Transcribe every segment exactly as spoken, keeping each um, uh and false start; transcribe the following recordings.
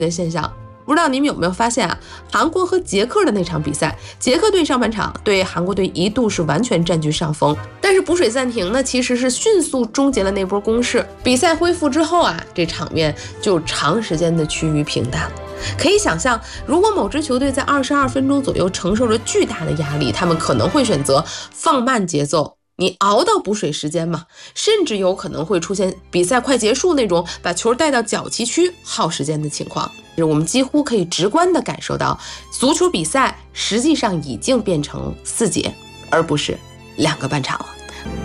的现象。不知道你们有没有发现啊？韩国和捷克的那场比赛，捷克队上半场对韩国队一度是完全占据上风，但是补水暂停呢，其实是迅速终结了那波攻势。比赛恢复之后啊，这场面就长时间的趋于平淡了。可以想象，如果某支球队在二十二分钟左右承受着巨大的压力，他们可能会选择放慢节奏。你熬到补水时间嘛，甚至有可能会出现比赛快结束那种把球带到角旗区耗时间的情况。我们几乎可以直观地感受到，足球比赛实际上已经变成四节，而不是两个半场了。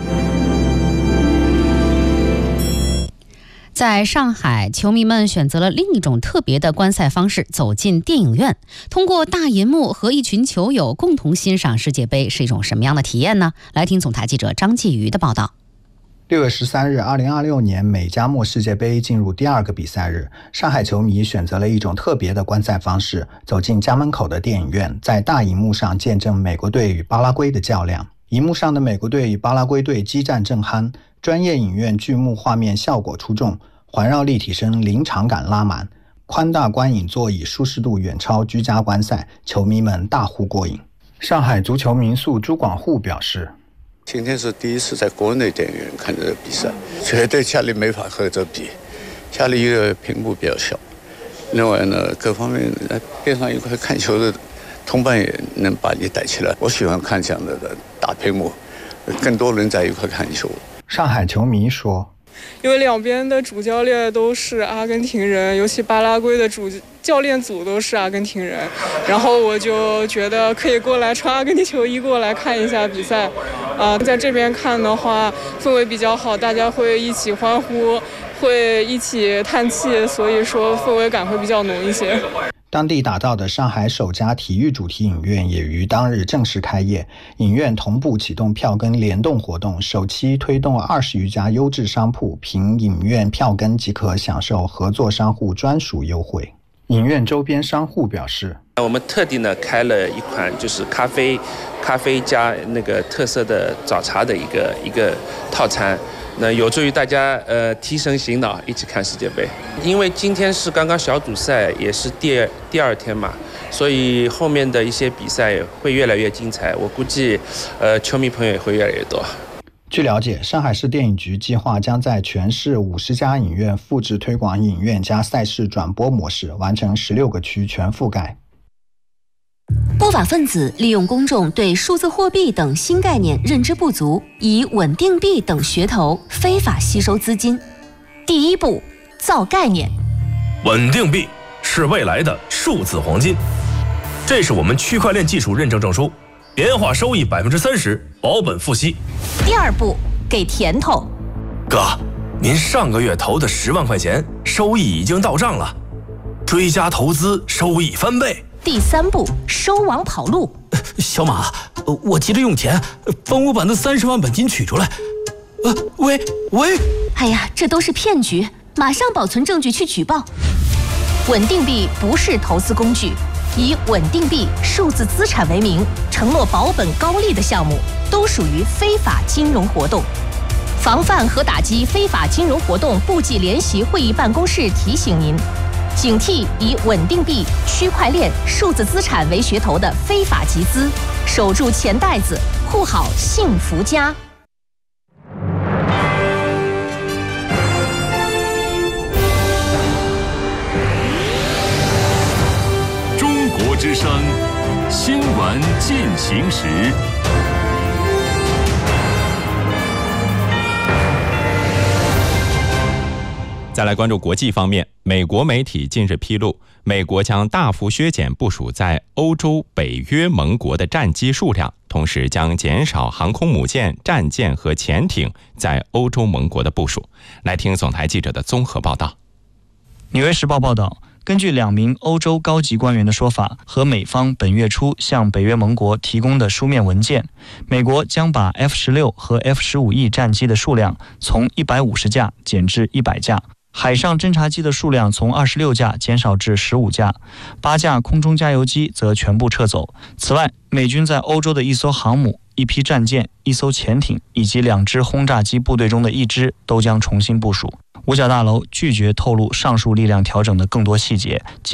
在上海，球迷们选择了另一种特别的观赛方式，走进电影院，通过大银幕和一群球友共同欣赏世界杯，是一种什么样的体验呢？来听总台记者张继瑜的报道。 六月十三日，二零二六年美加墨世界杯进入第二个比赛日，上海球迷选择了一种特别的观赛方式，走进家门口的电影院，在大荧幕上见证美国队与巴拉圭的较量。荧幕上的美国队与巴拉圭队激战正酣，专业影院巨幕画面效果出众，环绕立体声临场感拉满，宽大观影座椅舒适度远超居家观赛，球迷们大呼过瘾。上海足球民宿朱广沪表示， 今天是第一次在国内电影院看这个比赛，绝对家里没法和这比，家里一个屏幕比较小，另外呢各方面边上一块看球的同伴也能把你带起来。我喜欢看这样的大屏幕，更多人在一块看球。 上海球迷说， 因为两边的主教练都是阿根廷人，尤其巴拉圭的主教练组都是阿根廷人，然后我就觉得可以过来穿阿根廷球衣过来看一下比赛。啊、呃，在这边看的话氛围比较好，大家会一起欢呼，会一起叹气，所以说氛围感会比较浓一些。 当地打造的上海首家体育主题影院也于当日正式开业，影院同步启动票根联动活动，首期推动二十余家优质商铺，凭影院票根即可享受合作商户专属优惠。影院周边商户表示， 我们特地呢开了一款就是咖啡咖啡加那个特色的早茶的一个一个套餐，那有助于大家呃提神醒脑，一起看世界杯。因为今天是刚刚小组赛，也是第二第二天嘛，所以后面的一些比赛会越来越精彩。我估计，呃，球迷朋友也会越来越多。 据了解，上海市电影局计划将在全市五十家影院复制推广影院加赛事转播模式，完成十六个区全覆盖。 不法分子利用公众对数字货币等新概念认知不足，以稳定币等噱头非法吸收资金。第一步，造概念。 稳定币是未来的数字黄金，这是我们区块链技术认证证书，年化收益百分之三十，保本付息。 第二步，给甜头。 哥，您上个月投的十万块钱，收益已经到账了，追加投资，收益翻倍。 第三步，收网跑路。 小马，我急着用钱，帮我把那三十万本金取出来。呃，喂喂， 哎呀，这都是骗局，马上保存证据去举报。稳定币不是投资工具，以稳定币、数字资产为名，承诺保本高利的项目，都属于非法金融活动。防范和打击非法金融活动部际联席会议办公室提醒您，警惕以稳定币、区块链、数字资产为噱头的非法集资，守住钱袋子，护好幸福家。 中国之声新闻进行时。 再来关注国际方面，美国媒体近日披露，美国将大幅削减部署在欧洲北约盟国的战机数量，同时将减少航空母舰、战舰和潜艇在欧洲盟国的部署。来听总台记者的综合报道。 纽约时报报道，根据两名欧洲高级官员的说法和美方本月初向北约盟国提供的书面文件，美国将把 F 十六 和 F 十五 E 战机的数量从一百五十架减至一百架，海上侦察机的数量从二十六架减少至十五架，八架空中加油机则全部撤走。此外，美军在欧洲的一艘航母、一批战舰、一艘潜艇以及两支轰炸机部队中的一支都将重新部署。五角大楼拒绝透露上述力量调整的更多细节。